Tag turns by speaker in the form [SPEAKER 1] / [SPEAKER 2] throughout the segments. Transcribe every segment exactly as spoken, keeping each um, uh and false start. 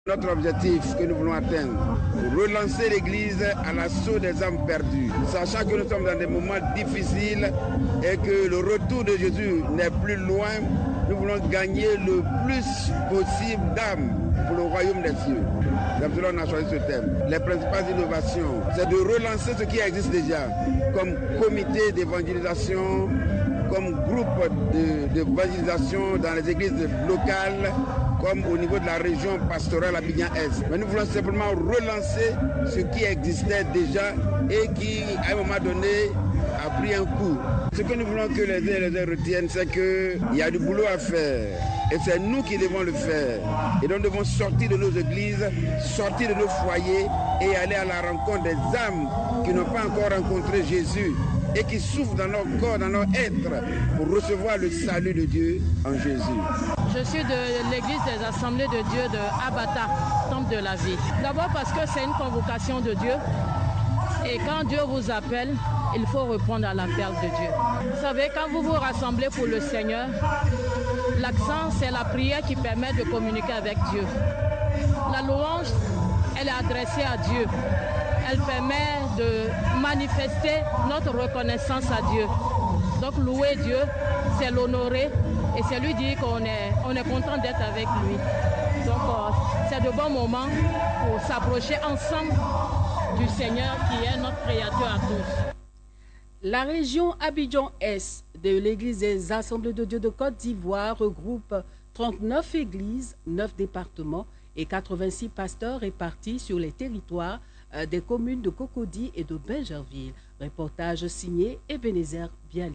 [SPEAKER 1] Notre objectif que nous voulons atteindre, relancer l'Église à l'assaut des âmes perdues, sachant que nous sommes dans des moments difficiles et que le retour de Jésus n'est plus loin. Nous voulons gagner le plus possible d'âmes pour le royaume des cieux. C'est pour cela qu'on a choisi ce thème. Les principales innovations, c'est de relancer ce qui existe déjà, comme comité d'évangélisation, comme groupe d'évangélisation dans les églises locales, comme au niveau de la région pastorale Abidjan-Est. Mais nous voulons simplement relancer ce qui existait déjà et qui, à un moment donné, a pris un coup. Ce que nous voulons que les uns et les autres retiennent, c'est qu'il y a du boulot à faire. Et c'est nous qui devons le faire. Et donc nous devons sortir de nos églises, sortir de nos foyers et aller à la rencontre des âmes qui n'ont pas encore rencontré Jésus et qui souffrent dans leur corps, dans leur être, pour recevoir le salut de Dieu en Jésus.
[SPEAKER 2] Je suis de l'église des Assemblées de Dieu de Abata, Temple de la Vie. D'abord parce que c'est une convocation de Dieu. Et quand Dieu vous appelle, il faut répondre à l'appel de Dieu. Vous savez, quand vous vous rassemblez pour le Seigneur, l'accent, c'est la prière qui permet de communiquer avec Dieu. La louange, elle est adressée à Dieu. Elle permet de manifester notre reconnaissance à Dieu. Donc louer Dieu, c'est l'honorer et c'est lui dire qu'on est, on est content d'être avec lui. Donc euh, c'est de bons moments pour s'approcher ensemble du Seigneur qui est notre Créateur à tous.
[SPEAKER 3] La région Abidjan-Est de l'Église des Assemblées de Dieu de Côte d'Ivoire regroupe trente-neuf églises, neuf départements et quatre-vingt-six pasteurs répartis sur les territoires des communes de Cocody et de Bingerville. Reportage signé Ebenezer Biali.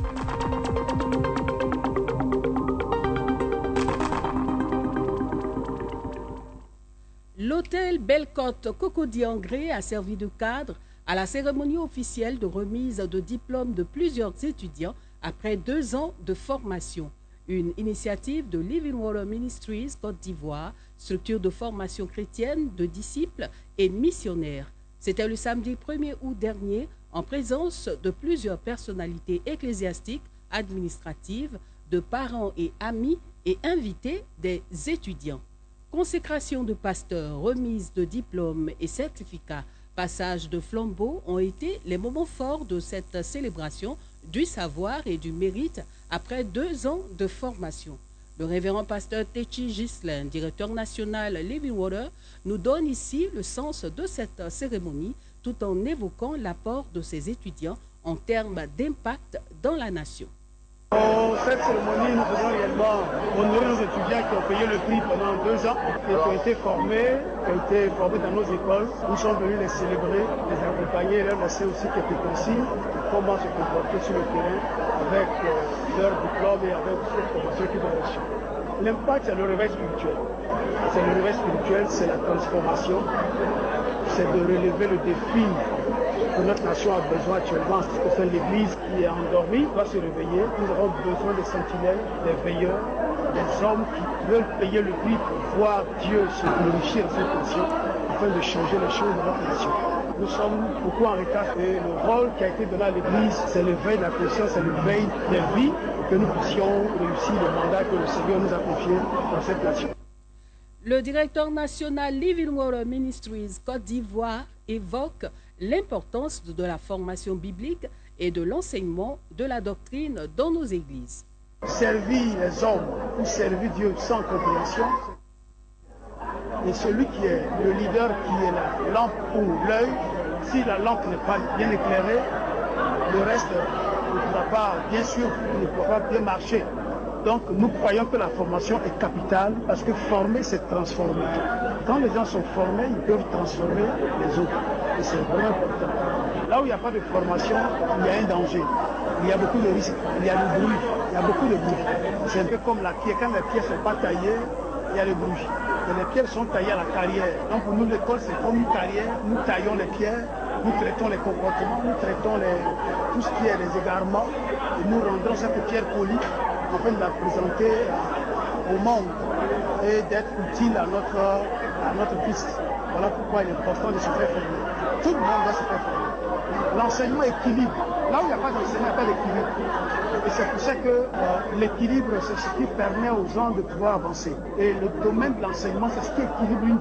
[SPEAKER 3] L'hôtel Bellecote Cocody-Angré a servi de cadre à la cérémonie officielle de remise de diplômes de plusieurs étudiants après deux ans de formation. Une initiative de Living Water Ministries Côte d'Ivoire, structure de formation chrétienne de disciples et missionnaires. C'était le samedi premier août dernier en présence de plusieurs personnalités ecclésiastiques, administratives, de parents et amis et invités des étudiants. Consécration de pasteurs, remise de diplômes et certificats, passage de flambeaux ont été les moments forts de cette célébration du savoir et du mérite après deux ans de formation. Le révérend pasteur Techi Gislin, directeur national Living Water, nous donne ici le sens de cette cérémonie tout en évoquant l'apport de ces étudiants en termes d'impact dans la nation.
[SPEAKER 4] Pour cette cérémonie, nous voulons réellement honorer nos étudiants qui ont payé le prix pendant deux ans et qui ont été formés, qui ont été formés dans nos écoles. Nous sommes venus les célébrer, les accompagner, leur laisser aussi quelques consignes de comment se comporter sur le terrain avec euh, leur diplôme et avec cette formation qu'ils ont reçue. L'impact, c'est le réveil spirituel. C'est le réveil spirituel, c'est la transformation, c'est de relever le défi que notre nation a besoin actuellement, parce que c'est l'Église qui est endormie, doit se réveiller. Nous avons besoin des sentinelles, des veilleurs, des hommes qui veulent payer le prix pour voir Dieu se glorifier dans cette nation, afin de changer les choses de notre nation. Nous sommes beaucoup en retard et le rôle qui a été donné à l'Église, c'est l'éveil de la conscience, c'est l'éveil des vies, que nous puissions réussir le mandat que le Seigneur nous a confié dans cette nation.
[SPEAKER 3] Le directeur national Living Water Ministries Côte d'Ivoire évoque l'importance de la formation biblique et de l'enseignement de la doctrine dans nos églises.
[SPEAKER 4] Servir les hommes ou servir Dieu sans compréhension, et celui qui est le leader, qui est la lampe pour l'œil, si la lampe n'est pas bien éclairée, le reste ne pourra pas, bien sûr, ne pourra pas bien marcher. Donc nous croyons que la formation est capitale parce que former, c'est transformer. Quand les gens sont formés, ils peuvent transformer les autres. Et c'est vraiment important. Là où il n'y a pas de formation, il y a un danger. Il y a beaucoup de risques, il y a du bruit, il y a beaucoup de bruit. C'est un peu comme la pierre. Quand les pierres ne sont pas taillées, il y a le bruit. Et les pierres sont taillées à la carrière. Donc pour nous, l'école, c'est comme une carrière. Nous taillons les pierres, nous traitons les comportements, nous traitons les, tout ce qui est les égarements. Et nous rendons cette pierre polie afin de la présenter au monde. et d'être utile à notre, à notre piste. Voilà pourquoi il est important de se faire former. Tout le monde doit se faire former. L'enseignement équilibre. Là où il n'y a pas d'enseignement, il n'y a pas d'équilibre. Et c'est pour ça que euh, l'équilibre, c'est ce qui permet aux gens de pouvoir avancer. Et le domaine de l'enseignement, c'est ce qui équilibre une